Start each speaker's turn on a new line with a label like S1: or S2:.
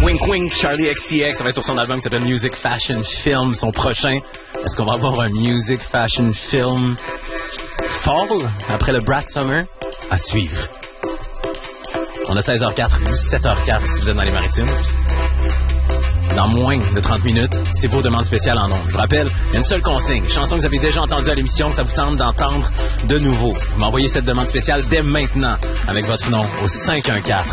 S1: Wink Wink, Charlie XCX, ça va être sur son album qui s'appelle Music Fashion Film, son prochain. Est-ce qu'on va avoir un Music Fashion Film Fall après le Brat Summer? À suivre. On a 16h04, 17h04 si vous êtes dans les Maritimes. Dans moins de 30 minutes, c'est vos demandes spéciales en ondes. Je vous rappelle, il y a une seule consigne. Chanson que vous avez déjà entendue à l'émission, que ça vous tente d'entendre de nouveau. Vous m'envoyez cette demande spéciale dès maintenant avec votre nom au 514